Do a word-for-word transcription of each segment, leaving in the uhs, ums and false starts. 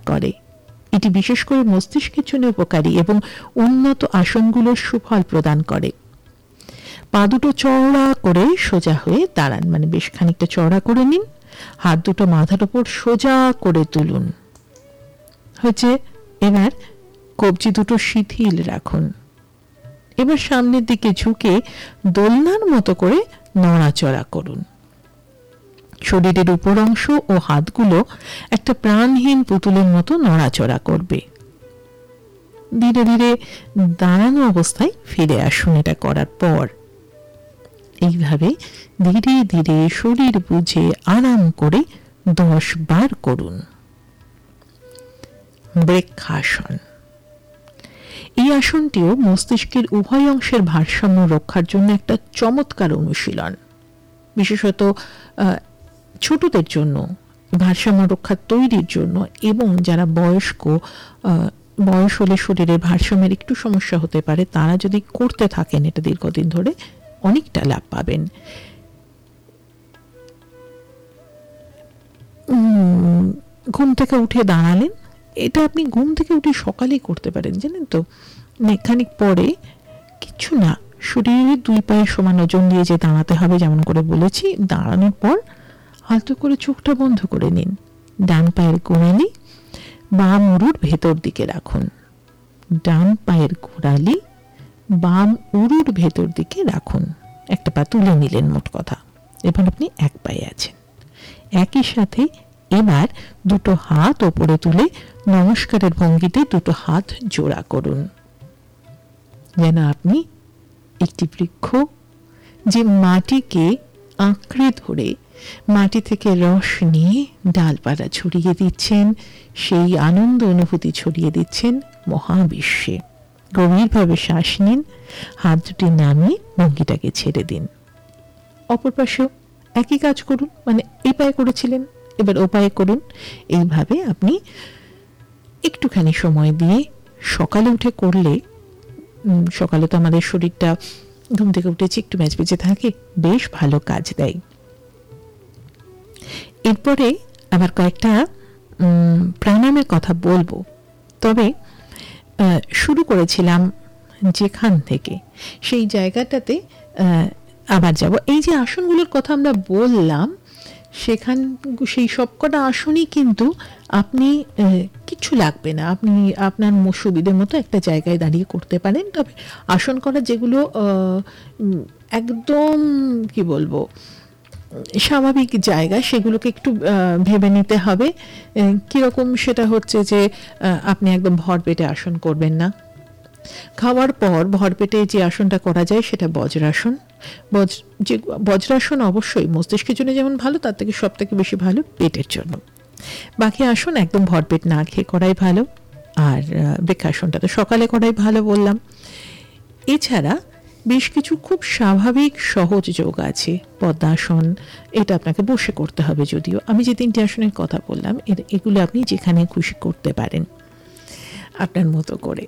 করে। এটি বিশেষ করে মস্তিষ্কের জন্য উপকারী এবং উন্নত আসনগুলোর সুফল প্রদান করে। পা দুটো চওড়া করে সোজা হয়ে দাঁড়ান, মানে বেশ খানিকটা চওড়া করে নিন। হাত দুটো মাথার উপর সোজা করে তুলুন। হচ্ছে, এবার কবজি দুটো শিথিল রাখুন। এবার সামনের দিকে ঝুঁকে দোলনার মতো করে নড়াচড়া করুন। শরীরের উপর অংশ ও হাতগুলো একটা প্রাণহীন পুতুলের মতো নড়াচড়া করবে। ধীরে ধীরে দাঁড়ানো অবস্থায় ফিরে আসুন। এটা করার পর এইভাবে ধীরে ধীরে শরীর বুঝে আরাম করে দশ বার করুন। বৃক্ষাসন। এই আসনটিও মস্তিষ্কের উভয় অংশের ভারসাম্য রক্ষার জন্য একটা চমৎকার অনুশীলন। বিশেষত ছোটদের জন্য ভারসাম্য রক্ষা তৈরির জন্য, এবং যারা বয়স্ক, বয়স হলে শরীরের ভারসাম্যের একটু সমস্যা হতে পারে, তারা যদি করতে থাকেন এটা দীর্ঘদিন ধরে অনেকটা লাভ পাবেন। ঘুম থেকে উঠে দাঁড়ালেন, এটা আপনি ঘুম থেকে উঠে সকালেই করতে পারেন, জানেন তো। খানিক পরে কিছু না, শরীরের দুই পায়ে সমান ওজন দিয়ে যে দাঁড়াতে হবে যেমন করে বলেছি, দাঁড়ানোর পর হালকা করে চোখটা বন্ধ করে নিন। ডান পায়ের গোড়ালি বাম উরুর ভেতর দিকে রাখুন। ডান পায়ের গোড়ালি বাম উরুর ভেতর দিকে রাখুন। একটা পা তুলে নিলেন, মোট কথা। এবার আপনি এক পায়ে আছেন। একই সাথে এবার দুটো হাত ওপরে তুলে নমস্কারের ভঙ্গিতে দুটো হাত জোড়া করুন, যেন আপনি একটি বৃক্ষ যে মাটিকে আঁকড়ে ধরে মাটি থেকে রস নিয়ে ডালপালা ছড়িয়ে দিচ্ছেন, সেই আনন্দ অনুভূতি ছড়িয়ে দিচ্ছেন মহাবিশ্বে। গভীরভাবে শ্বাস নিন, হাত দুটি নামিয়ে ভঙ্গিটাকে ছেড়ে দিন। অপর পাশেও একই কাজ করুন, মানে এই পায়ে করেছিলেন এবার ও পায়ে করুন। এইভাবে আপনি একটুখানি সময় দিয়ে সকালে উঠে করলে, সকালে তো আমাদের শরীরটা ঘুম থেকে উঠেছে একটু ম্যাচমেচে থাকে, বেশ ভালো কাজ দেয়। এরপরে আবার কয়েকটা প্রাণায়ামের কথা বলবো, তবে শুরু করেছিলাম যেখান থেকে সেই জায়গাটাতে আবার যাব। এই যে আসনগুলোর কথা আমরা বললাম, সেখান সেই সবকটা আসনই কিন্তু আপনি কিছু লাগবে না, আপনি আপনার সুবিধে মতো একটা জায়গায় দাঁড়িয়ে করতে পারেন। তবে আসন করা যেগুলো একদম কি বলবো স্বাভাবিক জায়গা, সেগুলোকে একটু ভেবে নিতে হবে। কীরকম সেটা হচ্ছে যে আপনি একদম ভরপেটে আসন করবেন না। খাওয়ার পর ভরপেটে যে আসনটা করা যায় সেটা বজ্রাসন। বজ যে বজ্রাসন অবশ্যই মস্তিষ্কের জন্য যেমন ভালো, তার থেকে সব থেকে বেশি ভালো পেটের জন্য। বাকি আসন একদম ভরপেট না খেয়ে করাই ভালো। আর বৃক্ষাসনটা তো সকালে করাই ভালো বললাম। এছাড়া বেশ কিছু খুব স্বাভাবিক সহজ যোগ আছে। পদ্মাসন, এটা আপনাকে বসে করতে হবে, যদিও আমি যে তিনটি আসনের কথা বললাম এগুলো আপনি যেখানে খুশি করতে পারেন আপনার মতো করে।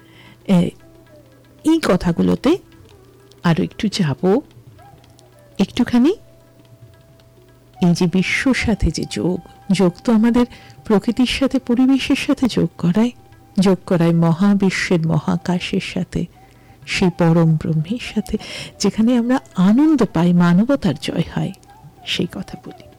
এই কথাগুলোতে আরো একটু যাব, একটুখানি এই যে বিশ্বর সাথে যে যোগ, যোগ তো আমাদের প্রকৃতির সাথে পরিবেশের সাথে যোগ করায়, যোগ করায় মহাবিশ্বের মহাকাশের সাথে, সেই পরম ব্রহ্মের সাথে, যেখানে আমরা আনন্দ পাই, মানবতার জয় হয়, সেই কথা বলি।